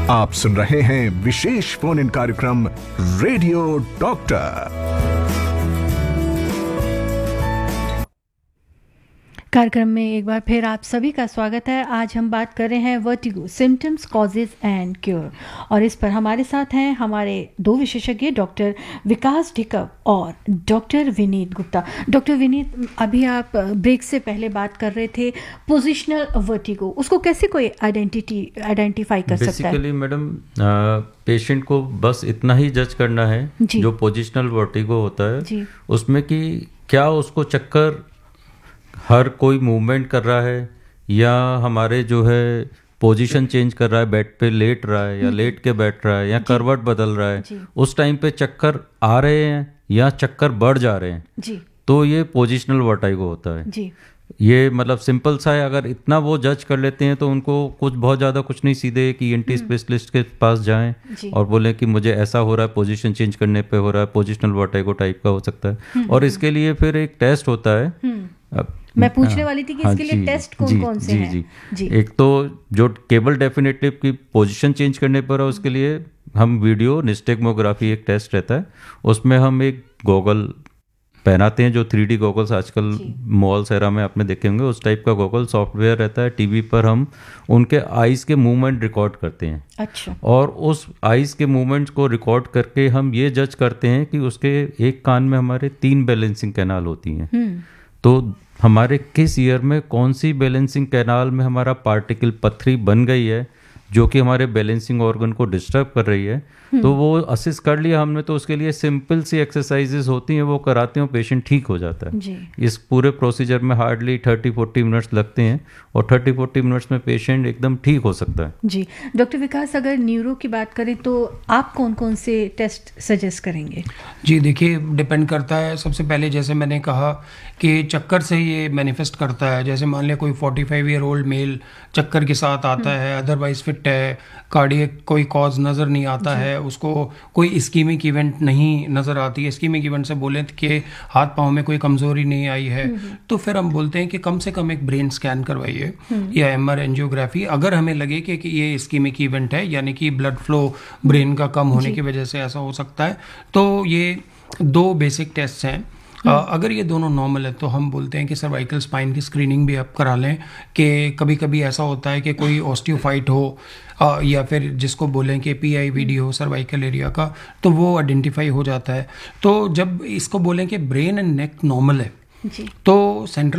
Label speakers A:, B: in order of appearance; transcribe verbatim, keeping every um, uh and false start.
A: आप सुन रहे हैं विशेष फोन इन कार्यक्रम रेडियो डॉक्टर।
B: कार्यक्रम में एक बार फिर आप सभी का स्वागत है। आज हम बात कर रहे हैं vertigo symptoms, causes and cure, और इस पर हमारे साथ हैं हमारे दो विशेषज्ञ, डॉक्टर विकास ढिकव और डॉक्टर विनीत गुप्ता। डॉक्टर विनीत, अभी आप ब्रेक से पहले बात कर रहे थे पोजिशनल वर्टिगो, उसको कैसे कोई आइडेंटिटी आइडेंटिफाई कर सकता है?
C: बेसिकली मैडम, पेशेंट को बस इतना ही जज करना है जो पोजिशनल वर्टिगो होता है उसमें कि क्या उसको चक्कर हर कोई मूवमेंट कर रहा है या हमारे जो है पोजीशन चेंज कर रहा है, बेड पे लेट रहा है या लेट के बैठ रहा है या करवट बदल रहा है, उस टाइम पे चक्कर आ रहे हैं या चक्कर बढ़ जा रहे हैं जी। तो ये पोजीशनल वर्टिगो होता है जी। ये मतलब सिंपल सा है, अगर इतना वो जज कर लेते हैं तो उनको कुछ बहुत ज़्यादा कुछ नहीं, सीधे कि ईएनटी स्पेशलिस्ट के पास जाएं और बोलें कि मुझे ऐसा हो रहा है, पोजीशन चेंज करने पे हो रहा है, पोजीशनल वर्टिगो टाइप का हो सकता है। और इसके लिए फिर एक टेस्ट होता है।
B: अब मैं पूछने वाली थी कि इसके लिए टेस्ट कौन कौन से हैं?
C: जी, जी। एक तो जो केबल डेफिनेटिव की पोजीशन चेंज करने पर है उसके लिए हम वीडियो निस्टेग्मोग्राफी एक टेस्ट रहता है, उसमें हम एक गॉगल पहनाते हैं, जो थ्री डी गॉगल्स आजकल मॉल सेरा में आपने देखे होंगे, उस टाइप का गॉगल सॉफ्टवेयर रहता है। टीवी पर हम उनके आइज़ के मूवमेंट रिकॉर्ड करते हैं। अच्छा। और उस आइज़ के मूवमेंट्स को रिकॉर्ड करके हम ये जज करते हैं कि उसके एक कान में हमारे तीन बैलेंसिंग कैनाल होती हैं, तो हमारे किस ईयर में कौन सी बैलेंसिंग कैनाल में हमारा पार्टिकल पथरी बन गई है जो कि हमारे बैलेंसिंग ऑर्गन को डिस्टर्ब कर रही है, तो वो असिस्ट कर लिया हमने, तो उसके लिए सिंपल सी एक्सरसाइजेज होती हैं, वो कराते हैं, पेशेंट ठीक हो जाता है जी। इस पूरे प्रोसीजर में हार्डली थर्टी फोर्टी मिनट्स लगते हैं और थर्टी फोर्टी मिनट्स में पेशेंट एकदम ठीक हो सकता है
B: जी। डॉक्टर विकास, अगर न्यूरो की बात करें तो आप कौन कौन से टेस्ट सजेस्ट करेंगे?
D: जी देखिए, डिपेंड करता है। सबसे पहले जैसे मैंने कहा कि चक्कर से ये मैनिफेस्ट करता है। जैसे मान लिया कोई forty five year old mail चक्कर के साथ आता है, अदरवाइज फिट है, कार्डियक कोई कॉज नज़र नहीं आता है, उसको कोई इस्कीमिक इवेंट नहीं नज़र आती है, इस्कीमिक इवेंट से बोले कि हाथ पाँव में कोई कमज़ोरी नहीं आई है, तो फिर हम बोलते हैं कि कम से कम एक ब्रेन स्कैन करवाइए या एमआर एंजियोग्राफी। अगर हमें लगे कि, कि ये इस्कीमिक इवेंट है, यानी कि ब्लड फ्लो ब्रेन का कम होने की वजह से ऐसा हो सकता है, तो ये दो बेसिक टेस्ट हैं। Uh, अगर ये दोनों नॉर्मल है तो हम बोलते हैं कि सर्वाइकल स्पाइन की स्क्रीनिंग भी आप करा लें, कि कभी कभी ऐसा होता है कि कोई ऑस्टियोफाइट हो uh, या फिर जिसको बोलें कि पीआईवीडी हो सर्वाइकल एरिया का, तो वो आइडेंटिफाई हो जाता है। तो जब इसको बोलें कि ब्रेन एंड नेक नॉर्मल है जी, तो सेंट्रल